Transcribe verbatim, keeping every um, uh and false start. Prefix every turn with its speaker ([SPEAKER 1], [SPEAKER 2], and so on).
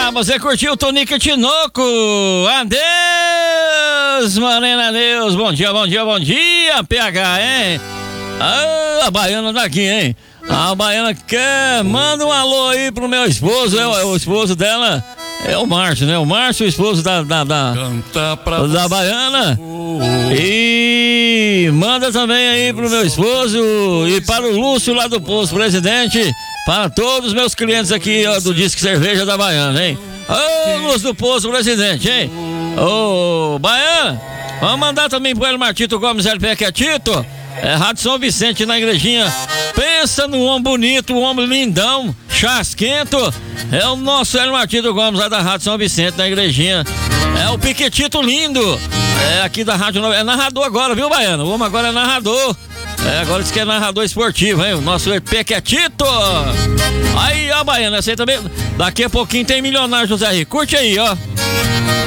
[SPEAKER 1] Ah, você curtiu o Tonica Tinoco? Adeus, Morena, adeus. Bom dia, bom dia, bom dia, P H, hein? Ah, a baiana daqui, hein? A baiana quer, manda um alô aí pro meu esposo, é o, o esposo dela é o Márcio, né? O Márcio, o esposo da da, da, da baiana. E manda também aí pro meu esposo e para o Lúcio lá do Posto Presidente, para todos os meus clientes aqui, ó, do Disque Cerveja da Baiana, hein? Ô, Lúcio do Posto Presidente, hein? Ô, Baiana, vamos mandar também pro El Martito Gomes L P, que é Tito. É Rádio São Vicente na igrejinha. Pensa no homem bonito, um homem lindão, chasquento. É o nosso El Martito Gomes lá da Rádio São Vicente na igrejinha. É o Piquetito lindo. É aqui da Rádio Nova. É narrador agora, viu, Baiano? O homem agora é narrador. É, agora diz que é narrador esportivo, hein? O nosso Piquetito. Aí, ó, Baiano, essa aí também. Daqui a pouquinho tem Milionário José Rico. Curte aí, ó.